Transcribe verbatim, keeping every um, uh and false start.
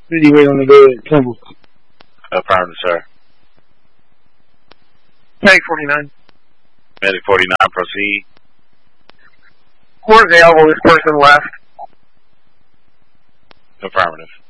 City wait on the bed, Temple. Affirmative, sir. Medic forty-nine. Medic forty-nine, proceed. Where's the elbow this person left? Affirmative.